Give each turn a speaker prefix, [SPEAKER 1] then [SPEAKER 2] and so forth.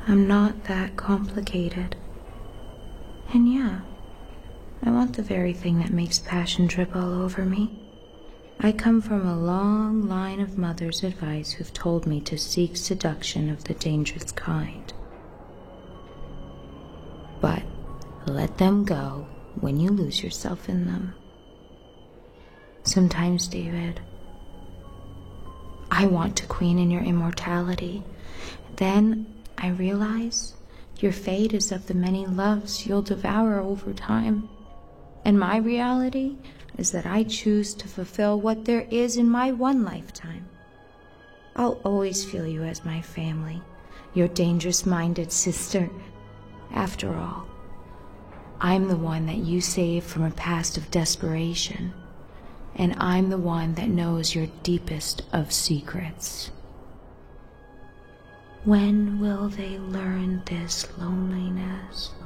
[SPEAKER 1] I'm not that complicated. And yeah, I want the very thing that makes passion drip all over me. I come from a long line of mothers' advice who've told me to seek seduction of the dangerous kind. But let them go when you lose yourself in them. Sometimes, David, I want to queen in your immortality. Then I realize your fate is of the many loves you'll devour over time. And my reality is that I choose to fulfill what there is in my one lifetime. I'll always feel you as my family, your dangerous-minded sister. After all, I'm the one that you saved from a past of desperation, and I'm the one that knows your deepest of secrets. When will they learn this loneliness?